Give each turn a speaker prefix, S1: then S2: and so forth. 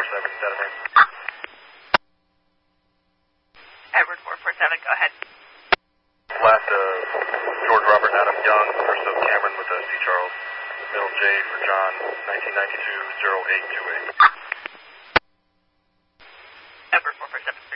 S1: 447, data frame.
S2: Edward 447, go ahead.
S1: Last, George Robert Adam Young, first of Cameron with C. Charles. Middle J for John, 1992-0828.
S2: Edward 447.